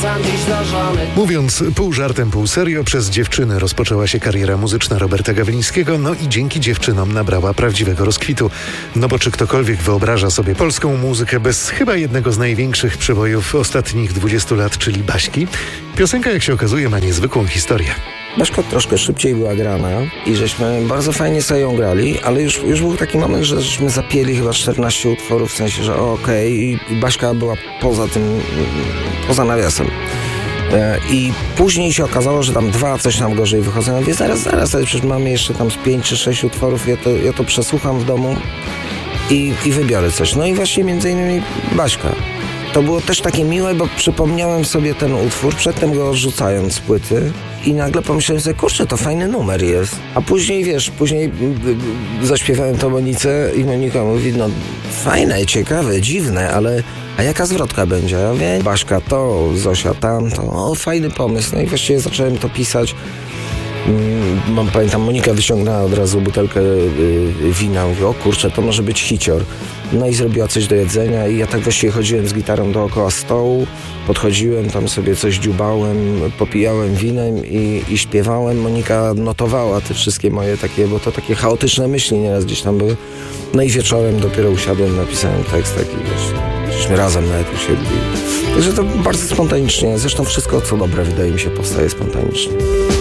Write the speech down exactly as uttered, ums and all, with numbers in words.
wracam dziś do żony. Mówiąc pół żartem, pół serio, przez dziewczyny rozpoczęła się kariera muzyczna Roberta Gawlińskiego, no i dzięki dziewczynom nabrała prawdziwego rozkwitu. No bo czy ktokolwiek wyobraża sobie polską muzykę bez chyba jednego z największych przebojów ostatnich dwudziestu lat, czyli Baśki? Piosenka, jak się okazuje, ma niezwykłą historię. Baśka troszkę szybciej była grana i żeśmy bardzo fajnie sobie ją grali, ale już, już był taki moment, że żeśmy zapieli chyba czternaście utworów, w sensie, że okej, okay, i Baśka była poza tym, poza nawiasem. I później się okazało, że tam dwa coś tam gorzej wychodzą. Ja mówię, zaraz, zaraz, ale przecież mamy jeszcze tam z pięć czy sześć utworów, ja to, ja to przesłucham w domu i, i wybiorę coś. No i właśnie między innymi Baśka. To było też takie miłe, bo przypomniałem sobie ten utwór, przedtem go odrzucając z płyty i nagle pomyślałem sobie, kurczę, to fajny numer jest. A później, wiesz, później zaśpiewałem to Monice i Monika mówi, no fajne, ciekawe, dziwne, ale a jaka zwrotka będzie? Ja mówię, Baśka to, Zosia tam, to o, fajny pomysł. No i właściwie zacząłem to pisać. Mam, pamiętam, Monika wyciągnęła od razu butelkę y, wina, mówi, o kurczę, to może być hicior. No i zrobiła coś do jedzenia i ja tak właściwie chodziłem z gitarą dookoła stołu, podchodziłem, tam sobie coś dziubałem, popijałem winem i, i śpiewałem. Monika notowała te wszystkie moje takie, bo to takie chaotyczne myśli nieraz gdzieś tam były. No i wieczorem dopiero usiadłem, napisałem tekst taki, wiesz, żeśmy razem nawet usiedli. Także to bardzo spontanicznie, zresztą wszystko co dobre wydaje mi się powstaje spontanicznie.